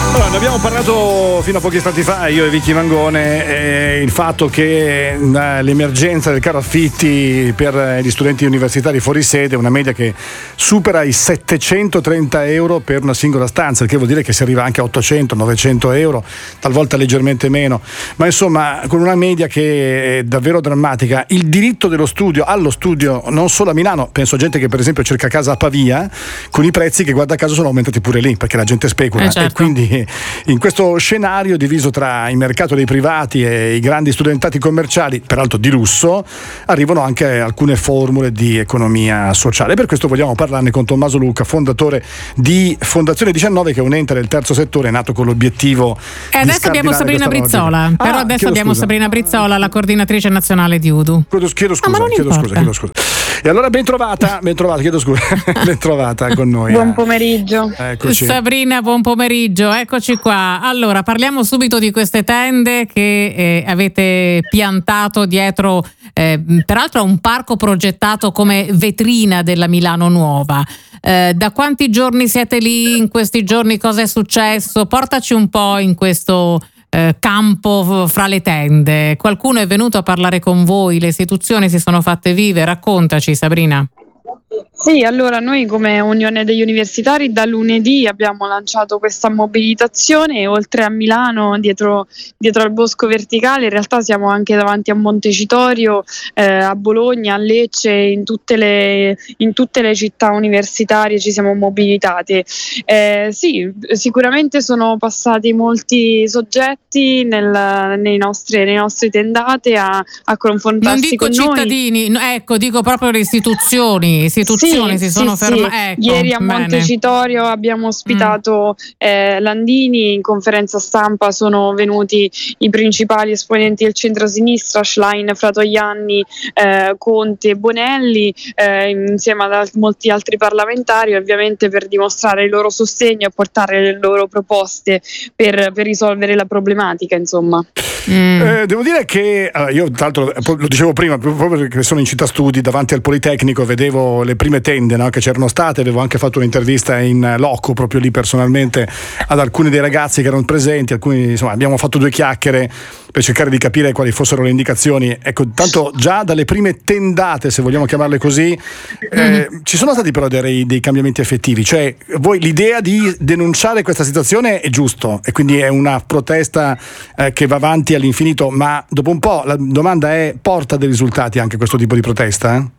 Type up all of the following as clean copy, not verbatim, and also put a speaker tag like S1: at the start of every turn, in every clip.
S1: Allora, ne abbiamo parlato fino a pochi istanti fa, io e Vicky Mangone, il fatto che l'emergenza del caro affitti per gli studenti universitari fuori sede è una media che supera i 730 euro per una singola stanza, il che vuol dire che si arriva anche a 800-900 euro, talvolta leggermente meno, ma insomma con una media che è davvero drammatica. Il diritto allo studio non solo a Milano, penso a gente che per esempio cerca casa a Pavia, con i prezzi che guarda caso sono aumentati pure lì perché la gente specula,
S2: certo.
S1: E quindi in questo scenario diviso tra il mercato dei privati e i grandi studentati commerciali, peraltro di lusso, arrivano anche alcune formule di economia sociale. Per questo vogliamo parlarne con Tommaso Lucca, fondatore di Fondazione 19, che è un ente del terzo settore nato con l'obiettivo
S2: e adesso abbiamo Sabrina Brizzola, però adesso abbiamo Sabrina Brizzola, la coordinatrice nazionale di UDU.
S1: Chiedo scusa. E allora ben trovata, chiedo scusa, ben trovata con noi.
S3: Buon pomeriggio.
S1: Eccoci.
S2: Sabrina, buon pomeriggio, eccoci qua. Allora, parliamo subito di queste tende che avete piantato dietro, peraltro a un parco progettato come vetrina della Milano Nuova. Da quanti giorni siete lì? In questi giorni cosa è successo? Portaci un po' in questo campo fra le tende. Qualcuno è venuto a parlare con voi? Le istituzioni si sono fatte vive? Raccontaci, Sabrina.
S3: Sì, allora noi come Unione degli Universitari da lunedì abbiamo lanciato questa mobilitazione e oltre a Milano, dietro al Bosco Verticale, in realtà siamo anche davanti a Montecitorio, a Bologna, a Lecce, in tutte le città universitarie ci siamo mobilitati. Sì, sicuramente sono passati molti soggetti nei nostre tendate a confrontarsi con noi.
S2: Non dico cittadini, ecco, dico proprio le istituzioni si sono fermate.
S3: Sì.
S2: Ecco,
S3: ieri a Montecitorio abbiamo ospitato Landini, in conferenza stampa sono venuti i principali esponenti del centro-sinistra, Schlein, Fratoianni, Conte e Bonelli, insieme a molti altri parlamentari, ovviamente per dimostrare il loro sostegno e portare le loro proposte per risolvere la problematica, insomma.
S1: Devo dire che io tra l'altro lo dicevo prima, proprio perché sono in città studi davanti al Politecnico, vedevo le prime tende, no, che c'erano state, avevo anche fatto un'intervista in loco proprio lì personalmente ad alcuni dei ragazzi che erano presenti, alcuni, insomma, abbiamo fatto due chiacchiere per cercare di capire quali fossero le indicazioni. Ecco, tanto già dalle prime tendate, se vogliamo chiamarle così, ci sono stati però dei cambiamenti effettivi, cioè voi l'idea di denunciare questa situazione è giusto e quindi è una protesta che va avanti all'infinito, ma dopo un po' la domanda è: porta dei risultati anche questo tipo di protesta?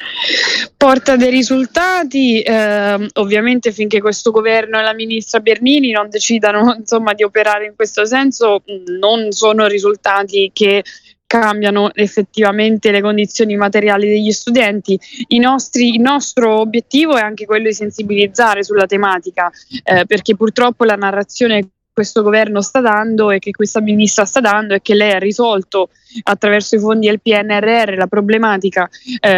S3: Porta dei risultati, ovviamente finché questo governo e la ministra Bernini non decidano, insomma, di operare in questo senso, non sono risultati che cambiano effettivamente le condizioni materiali degli studenti. Il nostro obiettivo è anche quello di sensibilizzare sulla tematica, perché purtroppo la narrazione che questo governo sta dando e che questa ministra sta dando è che lei ha risolto attraverso i fondi del PNRR la problematica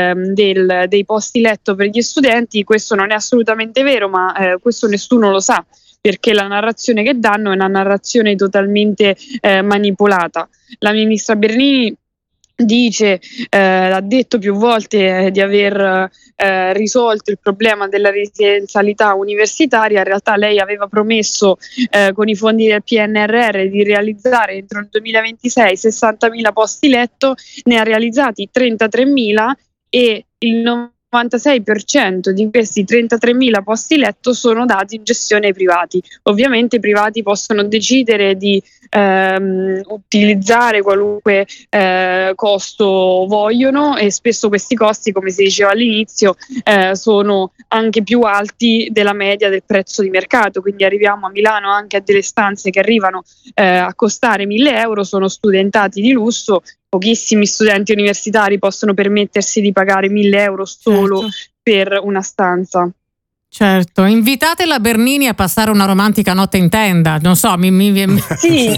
S3: dei posti letto per gli studenti. Questo non è assolutamente vero, ma questo nessuno lo sa, perché la narrazione che danno è una narrazione totalmente manipolata. La ministra Bernini ha detto più volte di aver risolto il problema della residenzialità universitaria. In realtà lei aveva promesso con i fondi del PNRR di realizzare entro il 2026 60.000 posti letto, ne ha realizzati 33.000 e il 96% di questi 33.000 posti letto sono dati in gestione ai privati. Ovviamente i privati possono decidere di utilizzare qualunque costo vogliono, e spesso questi costi, come si diceva all'inizio, sono anche più alti della media del prezzo di mercato. Quindi arriviamo a Milano anche a delle stanze che arrivano a costare 1.000 euro, sono studentati di lusso. Pochissimi studenti universitari possono permettersi di pagare 1.000 euro solo per una stanza.
S2: Certo, invitate la Bernini a passare una romantica notte in tenda, non so,
S3: sì,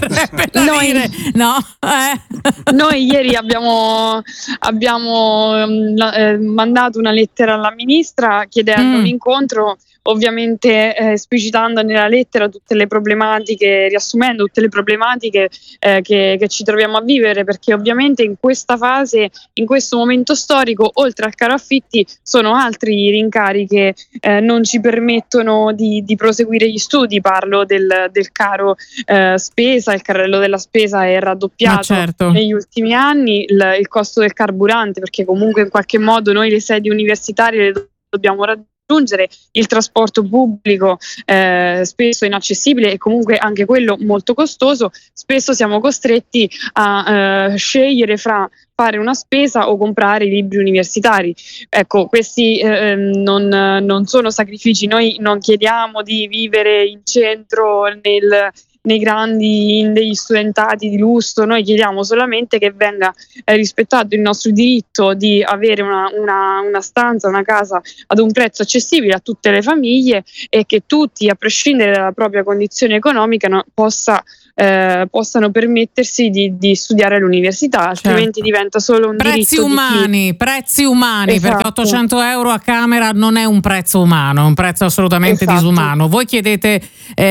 S3: noi ieri abbiamo mandato una lettera alla ministra chiedendo un incontro. ovviamente esplicitando nella lettera tutte le problematiche, riassumendo tutte le problematiche che ci troviamo a vivere, perché ovviamente in questa fase, in questo momento storico, oltre al caro affitti, sono altri i rincari che non ci permettono di proseguire gli studi. Parlo del caro spesa, il carrello della spesa è raddoppiato negli ultimi anni, il costo del carburante, perché comunque in qualche modo noi le sedi universitarie le dobbiamo raggiungere, il trasporto pubblico spesso inaccessibile e comunque anche quello molto costoso. Spesso siamo costretti a scegliere fra fare una spesa o comprare i libri universitari. Ecco, questi non sono sacrifici. Noi non chiediamo di vivere in centro nei grandi degli studentati di lusso, noi chiediamo solamente che venga rispettato il nostro diritto di avere una stanza, una casa ad un prezzo accessibile a tutte le famiglie, e che tutti, a prescindere dalla propria condizione economica, possano permettersi di studiare all'università, altrimenti diventa solo un diritto
S2: prezzi umani,
S3: esatto.
S2: Perché 800 euro a camera non è un prezzo umano, è un prezzo assolutamente disumano. Voi chiedete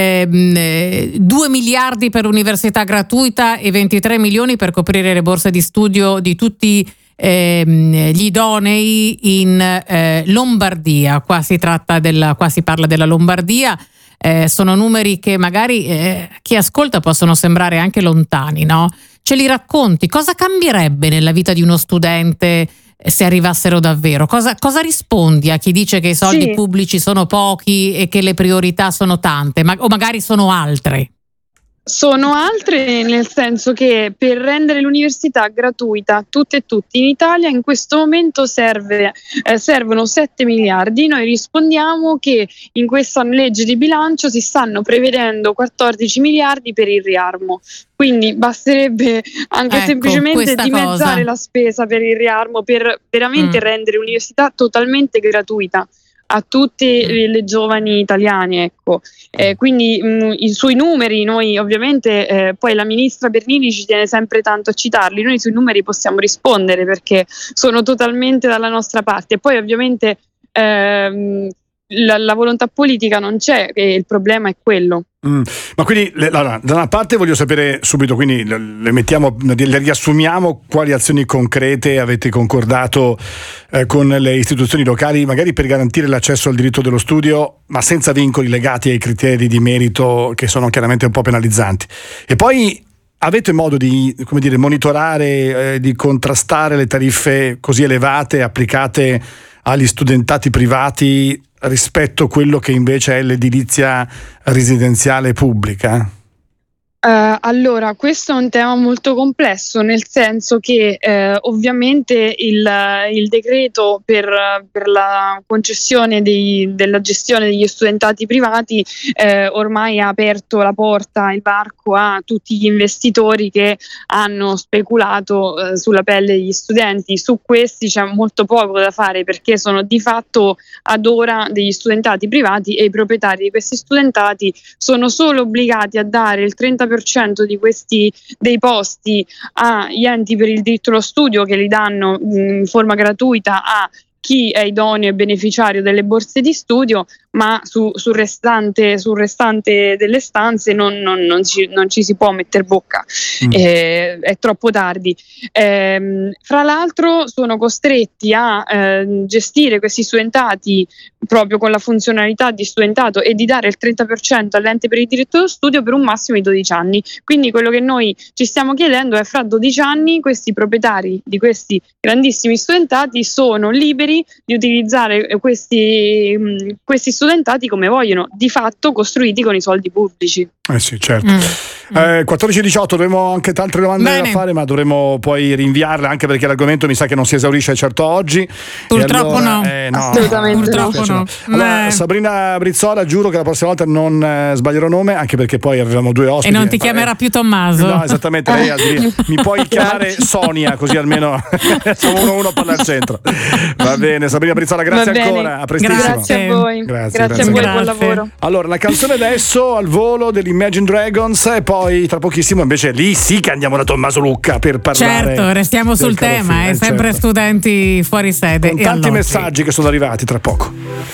S2: 2 miliardi per l'università gratuita e 23 milioni per coprire le borse di studio di tutti gli idonei in Lombardia. Qua si parla della Lombardia. Sono numeri che magari chi ascolta possono sembrare anche lontani, no? Ce li racconti? Cosa cambierebbe nella vita di uno studente se arrivassero davvero? Cosa rispondi a chi dice che i soldi pubblici sono pochi e che le priorità sono tante, o magari sono altre?
S3: Sono altre, nel senso che per rendere l'università gratuita a tutte e tutti in Italia in questo momento servono 7 miliardi. Noi rispondiamo che in questa legge di bilancio si stanno prevedendo 14 miliardi per il riarmo. Quindi basterebbe anche semplicemente dimezzare la spesa per il riarmo per veramente rendere l'università totalmente gratuita a tutte le giovani italiane, ecco. Quindi sui numeri noi ovviamente poi la ministra Bernini ci tiene sempre tanto a citarli, noi sui numeri possiamo rispondere perché sono totalmente dalla nostra parte, e poi ovviamente la volontà politica non c'è e il problema è quello.
S1: Ma quindi da una parte voglio sapere subito, quindi le riassumiamo, quali azioni concrete avete concordato con le istituzioni locali, magari per garantire l'accesso al diritto dello studio, ma senza vincoli legati ai criteri di merito che sono chiaramente un po' penalizzanti. E poi avete modo di monitorare, di contrastare le tariffe così elevate applicate agli studentati privati rispetto a quello che invece è l'edilizia residenziale pubblica?
S3: Allora, questo è un tema molto complesso, nel senso che ovviamente il decreto per la concessione della gestione degli studentati privati ormai ha aperto la porta, il varco a tutti gli investitori che hanno speculato sulla pelle degli studenti. Su questi c'è molto poco da fare, perché sono di fatto ad ora degli studentati privati e i proprietari di questi studentati sono solo obbligati a dare il 30% dei posti agli enti per il diritto allo studio, che li danno in forma gratuita a chi è idoneo e beneficiario delle borse di studio, ma sul restante delle stanze non ci si può mettere bocca, è troppo tardi. Fra l'altro sono costretti a gestire questi studentati proprio con la funzionalità di studentato e di dare il 30% all'ente per il diritto allo studio per un massimo di 12 anni. Quindi quello che noi ci stiamo chiedendo è: fra 12 anni questi proprietari di questi grandissimi studentati sono liberi di utilizzare questi studentati come vogliono, di fatto costruiti con i soldi pubblici.
S1: Sì, certo. 14-18, dovremo anche altre domande da fare, ma dovremo poi rinviarle, anche perché l'argomento mi sa che non si esaurisce certo oggi.
S2: Purtroppo
S1: allora,
S2: no.
S3: Assolutamente
S2: purtroppo no.
S1: Allora, Sabrina Brizzola, giuro che la prossima volta non sbaglierò nome, anche perché poi avevamo 2 ospiti.
S2: E non ti chiamerà più Tommaso.
S1: No, esattamente, lei mi puoi chiamare Sonia, così almeno siamo uno per al centro. Va bene, Sabrina Brizzola, grazie ancora, a prestissimo.
S3: Grazie a voi. Grazie a voi, buon lavoro.
S1: Allora, la canzone adesso al volo dell'Imagine Dragons, e poi tra pochissimo invece lì sì che andiamo da Tommaso Lucca per parlare.
S2: Certo, restiamo sul tema, sempre studenti fuori sede.
S1: Con tanti messaggi che sono arrivati tra poco.